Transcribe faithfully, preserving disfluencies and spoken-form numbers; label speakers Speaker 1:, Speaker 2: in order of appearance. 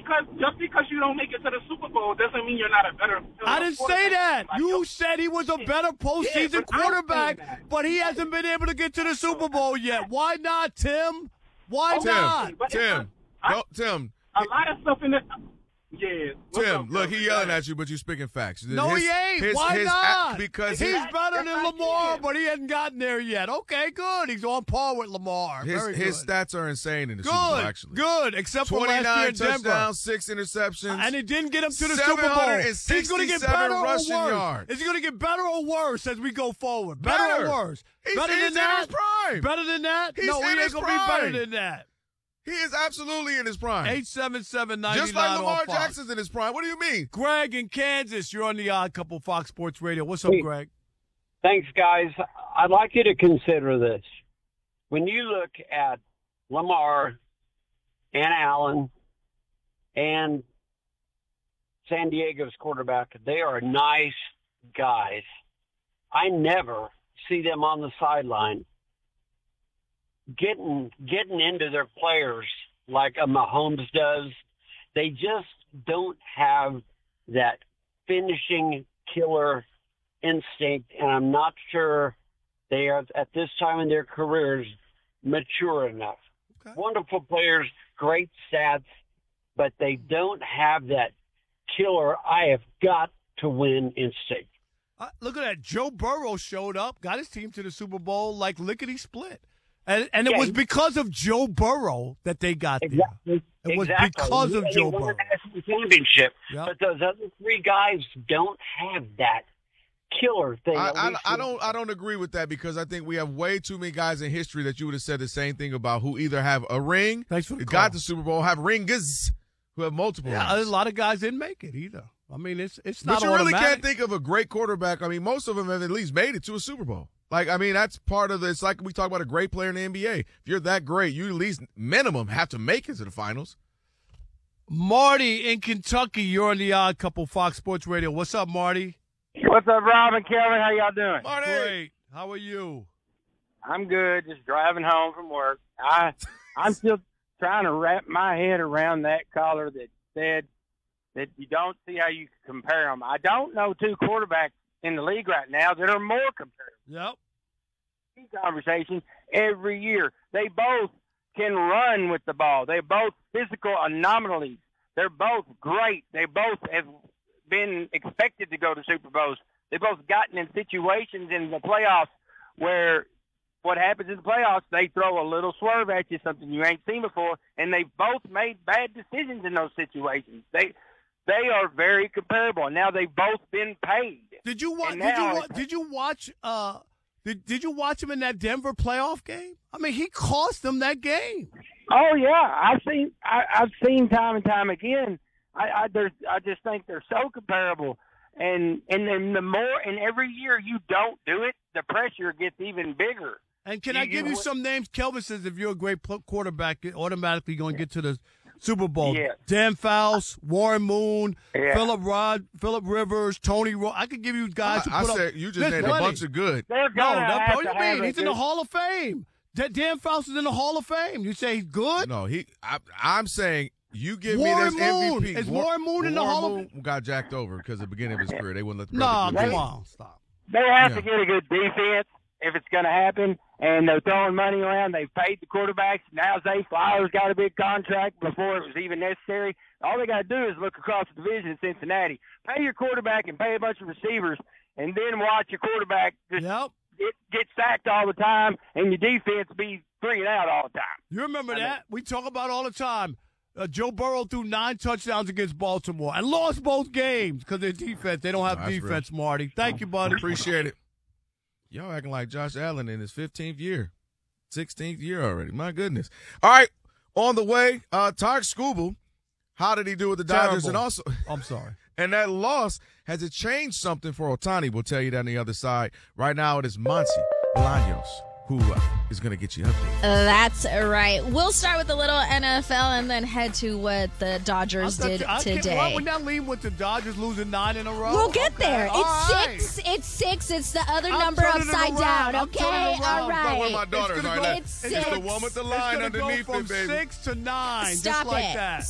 Speaker 1: because just because you don't make it to the Super Bowl doesn't mean you're not a better.
Speaker 2: I didn't say that.
Speaker 1: Like,
Speaker 2: you said he was a better postseason
Speaker 1: yeah, but
Speaker 2: quarterback, but he hasn't been able to get to the Super Bowl yet. Why not, Tim? Why
Speaker 1: Oh,
Speaker 2: not?
Speaker 1: but
Speaker 3: Tim,
Speaker 1: I-
Speaker 3: don't, Tim.
Speaker 1: A lot of stuff in it. Yeah. What's
Speaker 3: Tim,
Speaker 1: up,
Speaker 3: look,
Speaker 1: bro?
Speaker 3: he yelling at you, but you speaking facts.
Speaker 2: No,
Speaker 3: His-
Speaker 2: he ain't.
Speaker 3: his-
Speaker 2: Why
Speaker 3: his
Speaker 2: not?
Speaker 3: act- because
Speaker 2: he's
Speaker 3: his,
Speaker 2: better than
Speaker 1: Yes, I
Speaker 2: Lamar,
Speaker 1: can.
Speaker 2: but he hasn't gotten there yet. Okay, good. He's on par with Lamar.
Speaker 3: his,
Speaker 2: Very
Speaker 3: his
Speaker 2: good.
Speaker 3: stats are insane in the Super Bowl,
Speaker 2: Good,
Speaker 3: actually.
Speaker 2: good, except for last year
Speaker 3: twenty-nine
Speaker 2: in Denver.
Speaker 3: touchdowns, six interceptions.
Speaker 2: And it didn't get him to the Super Bowl. He's going to get better or worse.
Speaker 3: rushing yards.
Speaker 2: Is he going to get better or worse as we go forward? Better,
Speaker 3: Better.
Speaker 2: or worse?
Speaker 3: He's,
Speaker 2: better
Speaker 3: he's
Speaker 2: than that?
Speaker 3: in his prime.
Speaker 2: Better than that?
Speaker 3: He's
Speaker 2: no, he
Speaker 3: in
Speaker 2: ain't
Speaker 3: his
Speaker 2: going to be better
Speaker 3: prime.
Speaker 2: than that.
Speaker 3: He is absolutely in his prime.
Speaker 2: eight seven seven, nine nine
Speaker 3: Just like Lamar
Speaker 2: on Fox.
Speaker 3: Jackson's in his prime. What do you mean?
Speaker 2: Greg in Kansas, you're on the Odd Couple Fox Sports Radio. What's up,
Speaker 4: Hey.
Speaker 2: Greg?
Speaker 4: Thanks, guys. I'd like you to consider this. When you look at Lamar and Allen and San Diego's quarterback, they are nice guys. I never see them on the sideline getting getting into their players like a Mahomes does. They just don't have that finishing killer instinct, and I'm not sure they are at this time in their careers mature enough.
Speaker 2: Okay.
Speaker 4: Wonderful players, great stats, but they don't have that killer I have got to win instinct.
Speaker 2: Uh, look at that. Joe Burrow showed up, got his team to the Super Bowl like lickety split. And, and it
Speaker 4: Yeah,
Speaker 2: was
Speaker 4: he-
Speaker 2: because of Joe Burrow that they got there.
Speaker 4: Exactly.
Speaker 2: It was
Speaker 4: exactly.
Speaker 2: because of
Speaker 4: And
Speaker 2: Joe
Speaker 4: he won
Speaker 2: Burrow.
Speaker 4: the national championship,
Speaker 2: Yep.
Speaker 4: but those other three guys don't have that killer thing.
Speaker 3: I,
Speaker 4: at
Speaker 3: I,
Speaker 4: least
Speaker 3: I
Speaker 4: in-
Speaker 3: don't I don't agree with that because I think we have way too many guys in history that you would have said the same thing about who either have a ring,
Speaker 2: Thanks for the
Speaker 3: got
Speaker 2: call.
Speaker 3: the Super Bowl, have ringes, who have multiple
Speaker 2: Yeah,
Speaker 3: rings.
Speaker 2: a lot of guys didn't make it either. I mean, it's it's not
Speaker 3: But you really
Speaker 2: automatic.
Speaker 3: can't think of a great quarterback. I mean, most of them have at least made it to a Super Bowl. Like, I mean, that's part of the, it's like we talk about a great player in the N B A. If you're that great, you at least minimum have to make it to the finals.
Speaker 2: Marty in Kentucky, you're on the Odd Couple Fox Sports Radio. What's up, Marty?
Speaker 5: What's up, Rob and Kelvin? How y'all doing?
Speaker 3: Marty!
Speaker 2: Great. How are you?
Speaker 5: I'm good. Just driving home from work. I I'm still trying to wrap my head around that caller that said that you don't see how you can compare them. I don't know two quarterbacks in the league right now that are more comparable.
Speaker 2: Yep.
Speaker 5: Conversation every year. They both can run with the ball. They're both physical anomalies. They're both great. They both have been expected to go to Super Bowls. They both gotten in situations in the playoffs where what happens in the playoffs, they throw a little swerve at you, something you ain't seen before, and they both made bad decisions in those situations. They they are very comparable. And now they've both been paid.
Speaker 2: Did you watch?
Speaker 5: And
Speaker 2: Did you
Speaker 5: now
Speaker 2: wa-
Speaker 5: it's-
Speaker 2: did you watch? Uh, did Did you watch him in that Denver playoff game? I mean, he cost them that game.
Speaker 5: Oh yeah, I've seen I, I've seen time and time again. I I, there's, I just think they're so comparable, and and then the more and every year you don't do it, the pressure gets even bigger.
Speaker 2: And can
Speaker 5: You-
Speaker 2: I give
Speaker 5: you-
Speaker 2: you some names? Kelvin says if you're a great pl- quarterback, you're automatically going to get to the Super Bowl.
Speaker 5: Yeah.
Speaker 2: Dan Fouts, Warren Moon,
Speaker 5: Yeah.
Speaker 2: Philip Rod, Philip Rivers, Tony. Ro- I could give you guys who
Speaker 3: I, I
Speaker 2: put
Speaker 3: said
Speaker 2: up.
Speaker 3: you just
Speaker 2: There's
Speaker 3: named a
Speaker 2: plenty.
Speaker 3: bunch of good.
Speaker 5: They're
Speaker 2: No,
Speaker 5: gonna
Speaker 2: that,
Speaker 5: have
Speaker 2: what do
Speaker 5: to
Speaker 2: you
Speaker 5: have
Speaker 2: mean?
Speaker 5: a
Speaker 2: He's in the
Speaker 5: good-
Speaker 2: Hall of Fame. Da- Dan Fouts is in the Hall of Fame. You say he's good?
Speaker 3: No, he. I, I'm saying you give
Speaker 2: Warren
Speaker 3: me this
Speaker 2: Moon.
Speaker 3: M V P.
Speaker 2: Is Warren Moon in the
Speaker 3: Warren
Speaker 2: Hall of
Speaker 3: Moon got jacked over because at the beginning of his career they wouldn't let the
Speaker 2: No,
Speaker 3: brother
Speaker 2: come
Speaker 3: do it.
Speaker 2: on, stop.
Speaker 5: They have
Speaker 3: Yeah.
Speaker 5: to get a good defense if it's going to happen, and they're throwing money around. They've paid the quarterbacks. Now Zay Flowers got a big contract before it was even necessary. All they got to do is look across the division in Cincinnati, pay your quarterback and pay a bunch of receivers, and then watch your quarterback just
Speaker 2: Yep.
Speaker 5: get, get sacked all the time, and your defense be three and out all the time.
Speaker 2: You remember
Speaker 5: I know.
Speaker 2: that? We talk about all the time. Uh, Joe Burrow threw nine touchdowns against Baltimore and lost both games because their defense. They don't have
Speaker 3: No, that's
Speaker 2: defense, Marty. Thank you, buddy.
Speaker 3: Appreciate it. Y'all acting like Josh Allen in his fifteenth year, sixteenth year already. My goodness. All right, on the way, uh, Tarek Skubal. How did he do with the Dodgers?
Speaker 2: Terrible.
Speaker 3: And also,
Speaker 2: I'm sorry.
Speaker 3: and that loss, has it changed something for Otani? We'll tell you that on the other side. Right now, it is Monty Bolaños who uh, is going to get you updated.
Speaker 6: That's right. We'll start with a little N F L and then head to what the Dodgers
Speaker 2: I thought
Speaker 6: did
Speaker 2: you- I can't-
Speaker 6: today.
Speaker 2: Why would not leave with the Dodgers losing nine in a row?
Speaker 6: We'll get
Speaker 2: Okay,
Speaker 6: there.
Speaker 2: all
Speaker 6: It's
Speaker 2: right.
Speaker 6: six. It's six. It's the other
Speaker 2: I'm
Speaker 6: number
Speaker 2: turning it
Speaker 6: upside
Speaker 2: around.
Speaker 6: down.
Speaker 2: I'm
Speaker 6: Okay,
Speaker 2: turning it around.
Speaker 6: all
Speaker 3: But where
Speaker 6: right.
Speaker 3: my daughter is
Speaker 2: It's
Speaker 3: right
Speaker 2: gonna
Speaker 3: now.
Speaker 6: go- It's
Speaker 3: It's the
Speaker 6: six.
Speaker 3: one with the
Speaker 2: It's
Speaker 3: line
Speaker 2: gonna go
Speaker 3: underneath
Speaker 2: from
Speaker 3: it, baby.
Speaker 2: six to nine,
Speaker 6: Stop
Speaker 2: just like
Speaker 6: it.
Speaker 2: that.